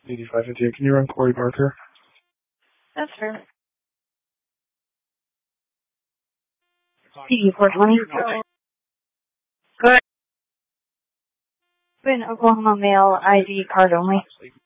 8558. Can you run Corey Barker? That's fair. PD 420. Go ahead. In Oklahoma mail ID card only.